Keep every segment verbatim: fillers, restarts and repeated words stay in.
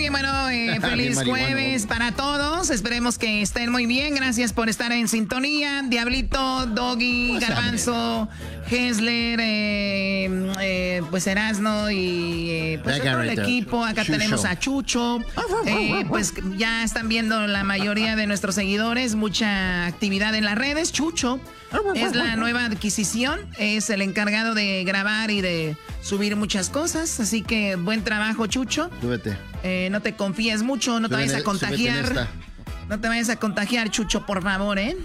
Oye, bueno, eh, feliz jueves para todos. Esperemos que estén muy bien. Gracias por estar en sintonía. Diablito, Doggy, Garbanzo, Hessler, eh, eh, pues Erasno y eh, pues todo el equipo. Acá Chucho. Tenemos a Chucho. Eh, pues ya están viendo la mayoría de nuestros seguidores. Mucha actividad en las redes. Chucho es la nueva adquisición. Es el encargado de grabar y de subir muchas cosas. Así que buen trabajo, Chucho. Súbete. Eh, no te confíes mucho, no te vayas a contagiar. No te vayas a contagiar, Chucho, por favor, ¿eh?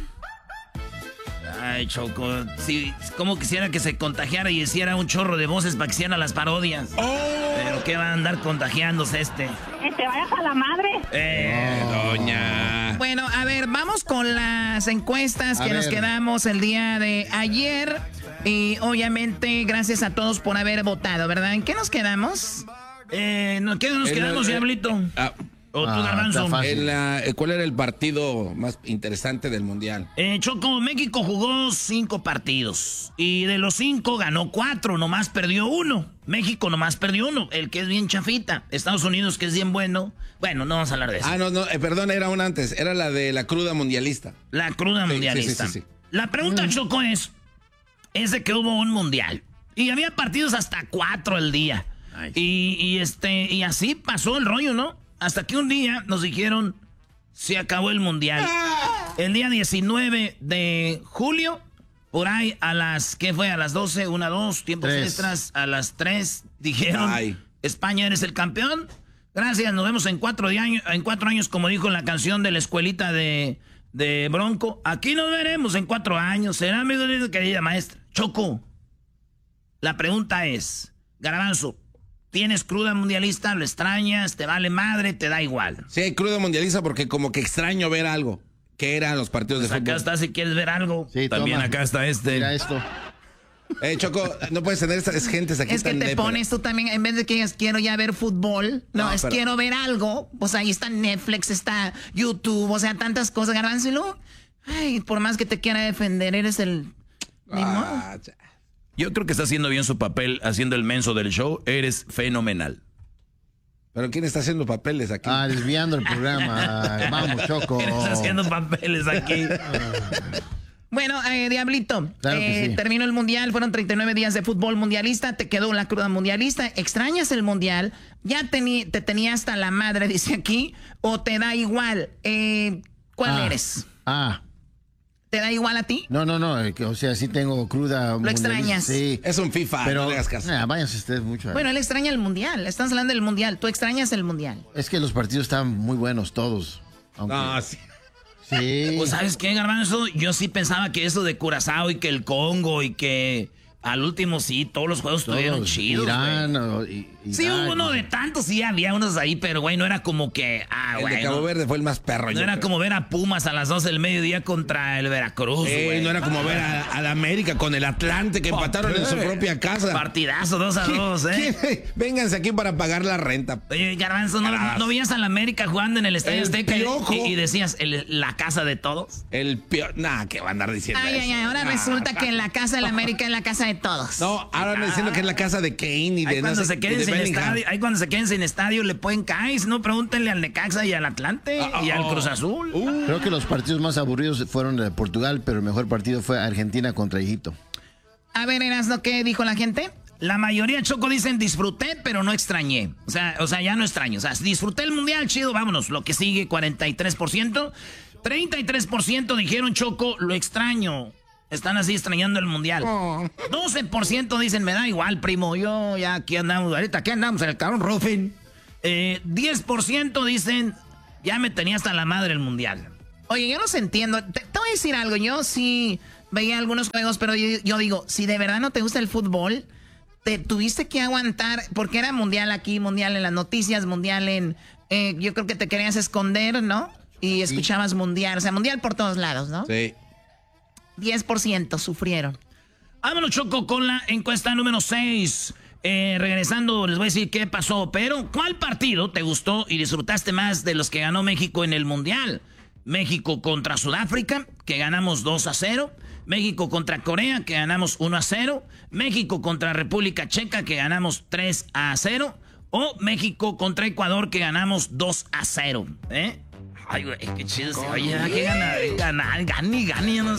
Ay, Choco, sí, como quisiera que se contagiara y hiciera un chorro de voces para que hicieran las parodias. Oh. Pero ¿qué va a andar contagiándose este? Que te vayas a la madre. Eh, oh. Doña. Bueno, a ver, vamos con las encuestas a que ver. Nos quedamos el día de ayer. Y obviamente, gracias a todos por haber votado, ¿verdad? ¿En qué nos quedamos? Eh, ¿en qué nos quedamos, el, Diablito? Ah. ¿O tú, Garbanzo? En la, ¿Cuál era el partido más interesante del Mundial? Eh, Choco, México jugó cinco partidos. Y de los cinco ganó cuatro, nomás perdió uno. México nomás perdió uno, el que es bien chafita. Estados Unidos, que es bien bueno. Bueno, no vamos a hablar de eso. Ah, no, no, eh, perdón, era una antes. Era la de la cruda mundialista. La cruda sí, mundialista. Sí, sí, sí, sí. La pregunta, mm. Choco, es... Es de que hubo un mundial. Y había partidos hasta cuatro al día. Nice. Y, y, este, y así pasó el rollo, ¿no? Hasta que un día nos dijeron, se acabó el mundial. El día diecinueve de julio, por ahí a las, ¿qué fue? A las doce, una, dos, tiempos tres. Extras, a las tres, dijeron, Ay. España eres el campeón. Gracias, nos vemos en cuatro, años, en cuatro años, como dijo en la canción de la escuelita de, de Bronco. Aquí nos veremos en cuatro años. Será mi querida maestra. Choco, la pregunta es, Garbanzo, ¿tienes cruda mundialista? ¿Lo extrañas? ¿Te vale madre? ¿Te da igual? Sí, hay cruda mundialista porque como que extraño ver algo. ¿Qué eran los partidos pues de fútbol? Acá está si quieres ver algo. Sí, también toma. Acá está este. Mira esto. Eh, Choco, no puedes tener estas gentes aquí. Es que te pones tú también, en vez de que digas quiero ya ver fútbol, no, no es pero... quiero ver algo. Pues ahí está Netflix, está YouTube, o sea, tantas cosas, Garbanzo. Y luego, ay, por más que te quiera defender, eres el... Ah, yo creo que está haciendo bien su papel, haciendo el menso del show. Eres fenomenal. ¿Pero quién está haciendo papeles aquí? Ah, desviando el programa. Vamos, Choco. ¿Quién está haciendo papeles aquí? Bueno, eh, Diablito, claro eh, sí. terminó el mundial, fueron treinta y nueve días de fútbol mundialista, te quedó la cruda mundialista, ¿extrañas el mundial? ¿Ya teni te tenía hasta la madre, dice aquí, o te da igual? Eh, ¿Cuál ah, eres? Ah. ¿Te da igual a ti? No, no, no, o sea, sí tengo cruda. ¿Lo extrañas? Sí. Es un FIFA, pero, no le hagas caso. Nah, váyanse ustedes mucho. Bueno, él extraña el mundial, estamos hablando del mundial, ¿tú extrañas el mundial? Es que los partidos están muy buenos todos. Aunque... No, sí. Sí. Pues, ¿sabes qué, Garbanzo? Yo sí pensaba que eso de Curazao y que el Congo y que al último sí, todos los juegos todos, estuvieron chidos, Irán, o, y, Irán, sí, hubo uno de tantos, sí, había unos ahí, pero, güey, no era como que... Ah, el güey, de Cabo no, Verde fue el más perro. No yo era creo. como ver a Pumas a las doce del mediodía contra el Veracruz, güey. Eh, no era como ver a, a la América con el Atlante que empataron en su propia casa. Partidazo, dos a dos, ¿eh? Vénganse aquí para pagar la renta. Oye, Garbanzo, ¿no, ¿no veías a la América jugando en el Estadio Azteca y, y decías el, la casa de todos? El peor... Nah, ¿qué va a andar diciendo Ay, eso? ay, ay, ahora nah, resulta nah. que la casa de la América es la casa de todos. No, ahora me diciendo que es la casa de Kane y de... Ahí cuando, no sé, se queden de sin Bellingham. estadio, ahí cuando se queden sin estadio le pueden caer, si no pregúntenle al Necaxa y al Atlante oh, y al oh, Cruz Azul. Uh. Creo que los partidos más aburridos fueron de Portugal, pero el mejor partido fue Argentina contra Egipto. A ver, Erasno, ¿qué dijo la gente? La mayoría, Choco, dicen disfruté, pero no extrañé. O sea, o sea, ya no extraño. O sea, disfruté el mundial, chido, vámonos. Lo que sigue, cuarenta y tres por ciento. treinta y tres por ciento dijeron, Choco, lo extraño. Están así extrañando el mundial. Oh. doce por ciento dicen, me da igual, primo. Yo ya aquí andamos, ahorita aquí andamos en el cabrón Ruffin. Eh, diez por ciento dicen, ya me tenía hasta la madre el mundial. Oye, yo no sé, entiendo. Te, te voy a decir algo. Yo sí veía algunos juegos, pero yo, yo digo, si de verdad no te gusta el fútbol, te tuviste que aguantar, porque era mundial aquí, mundial en las noticias, mundial en... Eh, yo creo que te querías esconder, ¿no? Y escuchabas sí. mundial, o sea, mundial por todos lados, ¿no? Sí. diez por ciento sufrieron. Vámonos, Choco, con la encuesta número seis. Eh, regresando, les voy a decir qué pasó. Pero, ¿cuál partido te gustó y disfrutaste más de los que ganó México en el Mundial? México contra Sudáfrica, que ganamos dos a cero. México contra Corea, que ganamos uno a cero. México contra República Checa, que ganamos tres a cero. O México contra Ecuador, que ganamos dos a cero. ¿Eh? Ay, güey, qué chido. Oye, ¿qué gana? Ganar, gani, gani. No,